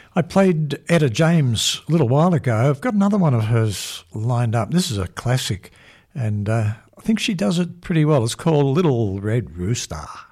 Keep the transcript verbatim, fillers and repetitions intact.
I played Etta James a little while ago. I've got another one of hers lined up. This is a classic, and uh, I think she does it pretty well. It's called Little Red Rooster.